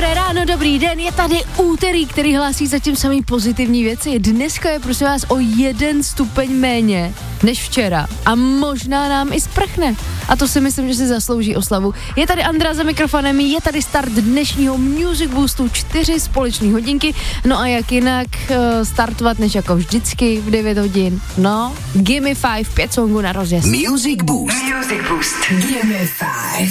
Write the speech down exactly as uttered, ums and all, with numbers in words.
Dobré ráno, dobrý den, je tady úterý, který hlásí zatím samý pozitivní věci. Dneska je prosím vás o jeden stupeň méně než včera a možná nám i sprchne. A to si myslím, že si zaslouží oslavu. Je tady Andra za mikrofonem, je tady start dnešního Music Boostu, čtyři společné hodinky. No a jak jinak uh, startovat, než jako vždycky v devět hodin. No, Gimme Five, pět songů na rozjezd. Music Boost. Music Boost. Gimme Five.